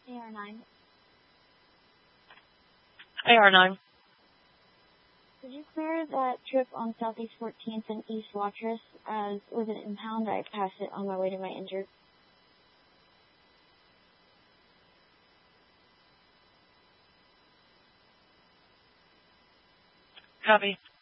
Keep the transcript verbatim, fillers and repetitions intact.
A R nine. A R nine. Could you clear that trip on Southeast fourteenth and East Watrous as with an impound? I passed it on my way to my injured. Copy.